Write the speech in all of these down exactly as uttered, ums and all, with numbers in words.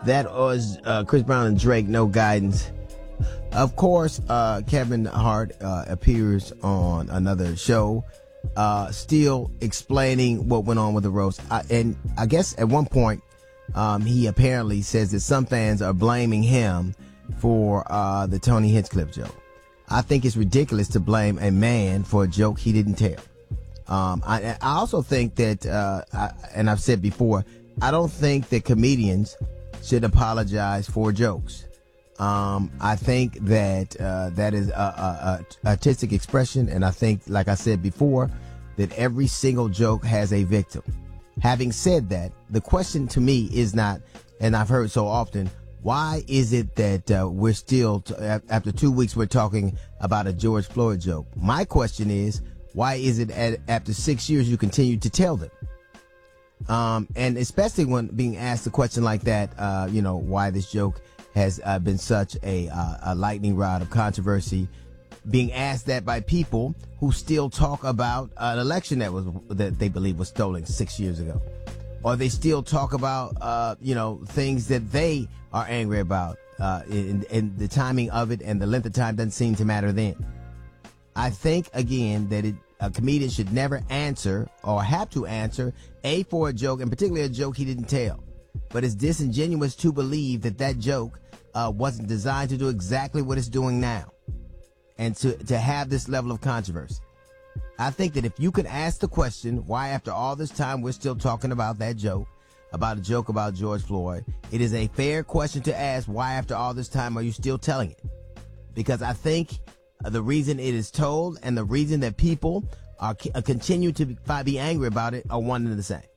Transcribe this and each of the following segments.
That was uh, Chris Brown and Drake, No Guidance. Of course, uh, Kevin Hart uh, appears on another show, uh, still explaining what went on with the roast. I, and I guess at one point, um, he apparently says that some fans are blaming him for uh, the Tony Hinchcliffe joke. I think it's ridiculous to blame a man for a joke he didn't tell. Um, I, I also think that, uh, I, and I've said before, I don't think that comedians should apologize for jokes. Um, I think that uh, that is a, a, a artistic expression, and I think, like I said before, that every single joke has a victim. Having said that, the question to me is not, and I've heard so often, why is it that uh, we're still, t- after two weeks, we're talking about a George Floyd joke? My question is, why is it at, after six years you continue to tell them? Um, and especially when being asked a question like that, uh, you know, why this joke has uh, been such a, uh, a lightning rod of controversy, being asked that by people who still talk about an election that was that they believe was stolen six years ago, or they still talk about uh, you know things that they are angry about, uh, and, and the timing of it and the length of time doesn't seem to matter then. I think again that it, a comedian should never answer or have to answer a for a joke, and particularly a joke he didn't tell. But it's disingenuous to believe that that joke uh, wasn't designed to do exactly what it's doing now, and to, to have this level of controversy. I think that if you could ask the question, why after all this time we're still talking about that joke, about a joke about George Floyd, it is a fair question to ask, why after all this time are you still telling it? Because I think the reason it is told and the reason that people are uh, continue to be, be angry about it are one and the same.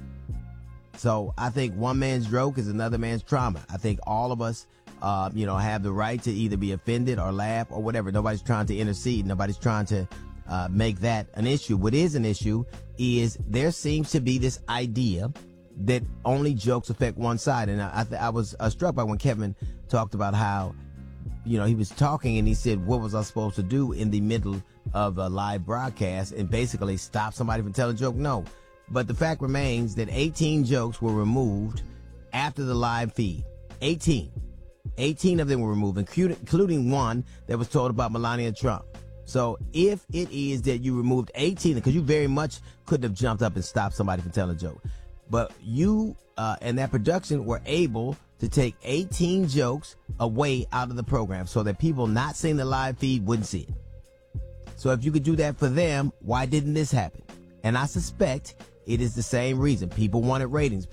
So I think one man's joke is another man's trauma. I think all of us, uh, you know, have the right to either be offended or laugh or whatever. Nobody's trying to intercede. Nobody's trying to uh, make that an issue. What is an issue is there seems to be this idea that only jokes affect one side. And I, I, th- I was uh, struck by when Kevin talked about how, you know, he was talking and he said, what was I supposed to do in the middle of a live broadcast and basically stop somebody from telling a joke? No. But the fact remains that eighteen jokes were removed after the live feed. eighteen. eighteen of them were removed, including one that was told about Melania Trump. So if it is that you removed eighteen, because you very much couldn't have jumped up and stopped somebody from telling a joke, but you uh, and that production were able to take eighteen jokes away out of the program so that people not seeing the live feed wouldn't see it. So if you could do that for them, why didn't this happen? And I suspect it is the same reason. People wanted ratings.